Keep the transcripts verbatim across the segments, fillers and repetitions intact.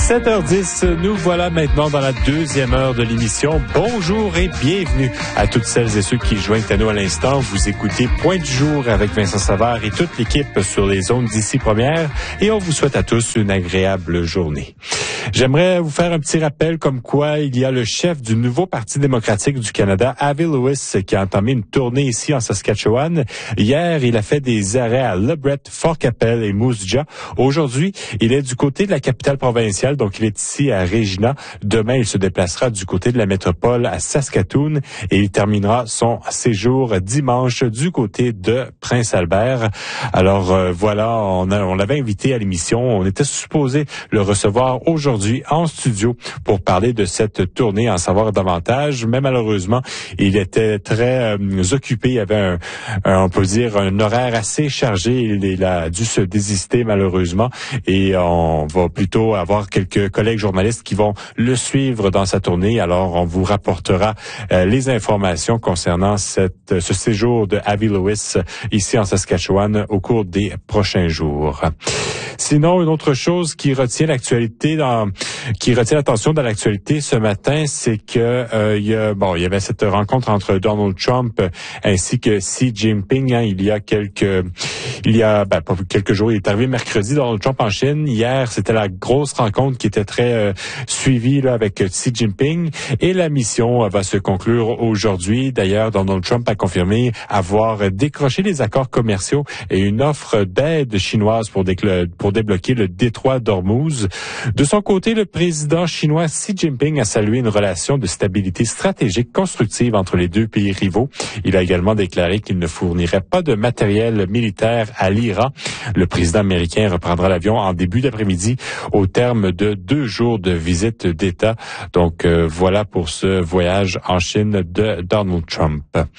sept heures dix, nous voilà maintenant dans la deuxième heure de l'émission. Bonjour et bienvenue à toutes celles et ceux qui joignent à nous à l'instant. Vous écoutez Point du jour avec Vincent Savard et toute l'équipe sur les ondes d'ici Première et on vous souhaite à tous une agréable journée. J'aimerais vous faire un petit rappel comme quoi il y a le chef du nouveau Parti démocratique du Canada, Avi Lewis, qui a entamé une tournée ici en Saskatchewan. Hier, il a fait des arrêts à Lebret, Fort-Capel et Moose Jaw. Aujourd'hui, il est du côté de la capitale provinciale, donc il est ici à Regina. Demain, il se déplacera du côté de la métropole à Saskatoon et il terminera son séjour dimanche du côté de Prince-Albert. Alors euh, voilà, on, a, on l'avait invité à l'émission. On était supposé le recevoir aujourd'hui en studio pour parler de cette tournée, en savoir davantage. Mais malheureusement, il était très euh, occupé. Il avait un, un, on peut dire, un horaire assez chargé. Il, il a dû se désister malheureusement et on va plutôt avoir quelques collègues journalistes qui vont le suivre dans sa tournée. Alors, on vous rapportera euh, les informations concernant cette, ce séjour de Avi Lewis ici en Saskatchewan au cours des prochains jours. Sinon, une autre chose qui retient l'actualité, dans, qui retient l'attention dans l'actualité ce matin, c'est que euh, il y a, bon, il y avait cette rencontre entre Donald Trump ainsi que Xi Jinping. Hein, il y a quelques, il y a ben, pas quelques jours, il est arrivé mercredi Donald Trump en Chine. Hier, c'était la grosse rencontre qui était très euh, suivie là avec Xi Jinping et la mission va se conclure aujourd'hui. D'ailleurs, Donald Trump a confirmé avoir décroché les accords commerciaux et une offre d'aide chinoise pour déclarer pour débloquer le détroit d'Ormuz. De son côté, le président chinois Xi Jinping a salué une relation de stabilité stratégique constructive entre les deux pays rivaux. Il a également déclaré qu'il ne fournirait pas de matériel militaire à l'Iran. Le président américain reprendra l'avion en début d'après-midi au terme de deux jours de visite d'État. Donc euh, voilà pour ce voyage en Chine de Donald Trump.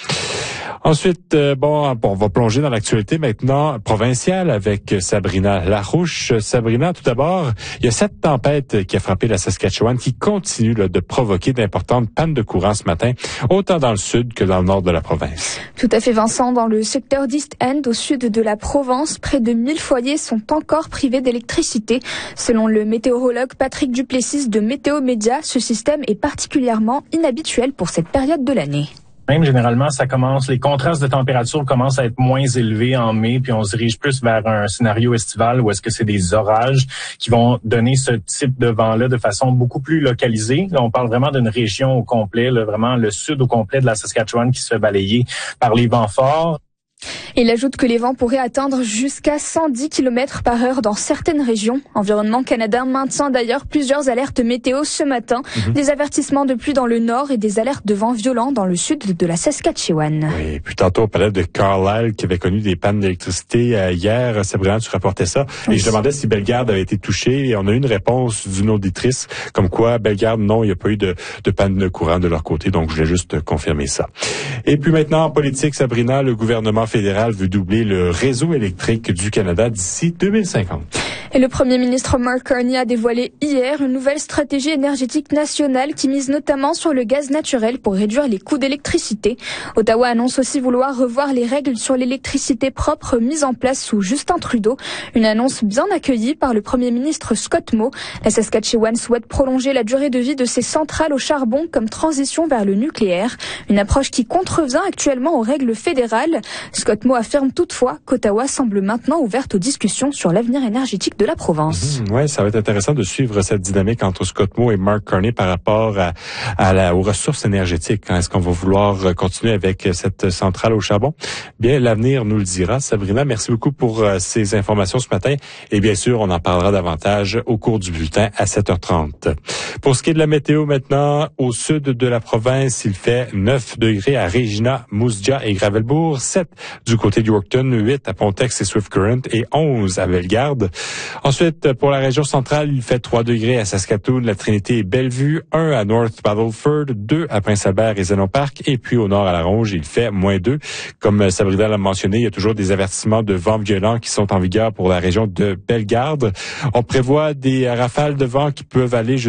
Ensuite, euh, bon, on va plonger dans l'actualité maintenant provinciale avec Sabrina Larouche. Sabrina, tout d'abord, il y a cette tempête qui a frappé la Saskatchewan qui continue là, de provoquer d'importantes pannes de courant ce matin, autant dans le sud que dans le nord de la province. Tout à fait, Vincent. Dans le secteur d'East End, au sud de la Provence, près de mille foyers sont encore privés d'électricité. Selon le météorologue Patrick Duplessis de Météo Média, ce système est particulièrement inhabituel pour cette période de l'année. Même généralement, ça commence, les contrastes de température commencent à être moins élevés en mai, puis on se dirige plus vers un scénario estival où est-ce que c'est des orages qui vont donner ce type de vent-là de façon beaucoup plus localisée. Là, on parle vraiment d'une région au complet, là, vraiment le sud au complet de la Saskatchewan qui se fait balayer par les vents forts. Il ajoute que les vents pourraient atteindre jusqu'à cent dix kilomètres par heure dans certaines régions. Environnement Canada maintient d'ailleurs plusieurs alertes météo ce matin. Mm-hmm. Des avertissements de pluie dans le nord et des alertes de vents violents dans le sud de la Saskatchewan. Oui, puis tantôt on parlait de Carlisle qui avait connu des pannes d'électricité euh, hier. Sabrina, tu rapportais ça. Oui. Et je demandais si Bellegarde avait été touchée. Et on a eu une réponse d'une auditrice comme quoi Bellegarde, non, il n'y a pas eu de, de panne de courant de leur côté. Donc, je voulais juste confirmer ça. Et puis maintenant, en politique, Sabrina, le gouvernement fédéral veut doubler le réseau électrique du Canada d'ici deux mille cinquante. Et le premier ministre Mark Carney a dévoilé hier une nouvelle stratégie énergétique nationale qui mise notamment sur le gaz naturel pour réduire les coûts d'électricité. Ottawa annonce aussi vouloir revoir les règles sur l'électricité propre mises en place sous Justin Trudeau. Une annonce bien accueillie par le premier ministre Scott Moe. La Saskatchewan souhaite prolonger la durée de vie de ses centrales au charbon comme transition vers le nucléaire. Une approche qui contrevient actuellement aux règles fédérales. Scott Moe affirme toutefois qu'Ottawa semble maintenant ouverte aux discussions sur l'avenir énergétique de la province. Mmh, oui, ça va être intéressant de suivre cette dynamique entre Scott Moe et Mark Carney par rapport à, à la, aux ressources énergétiques. Hein. Est-ce qu'on va vouloir continuer avec cette centrale au charbon? Bien, l'avenir nous le dira. Sabrina, merci beaucoup pour euh, ces informations ce matin. Et bien sûr, on en parlera davantage au cours du bulletin à sept heures trente. Pour ce qui est de la météo maintenant, au sud de la province, il fait neuf degrés à Regina, Moose Jaw et Gravelbourg, sept du côté de Yorkton, huit à Pontex et Swift Current et onze à Bellegarde. Ensuite, pour la région centrale, il fait trois degrés à Saskatoon, la Trinité et Bellevue, un à North Battleford, deux à Prince-Albert et Zénon Park, et puis au nord à La Ronge, il fait moins deux. Comme Sabrina l'a mentionné, il y a toujours des avertissements de vent violents qui sont en vigueur pour la région de Bellegarde. On prévoit des rafales de vent qui peuvent aller jusqu'à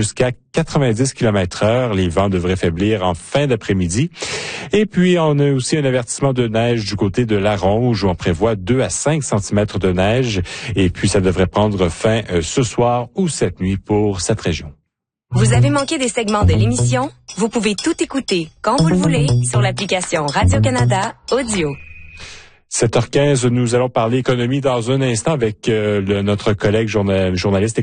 quatre-vingt-dix kilomètres heure. Les vents devraient faiblir en fin d'après-midi. Et puis, on a aussi un avertissement de neige du côté de la Ronge où on prévoit deux à cinq centimètres de neige. Et puis, ça devrait prendre fin euh, ce soir ou cette nuit pour cette région. Vous avez manqué des segments de l'émission? Vous pouvez tout écouter quand vous le voulez sur l'application Radio-Canada Audio. sept heures quinze, nous allons parler économie dans un instant avec euh, le, notre collègue journal, journaliste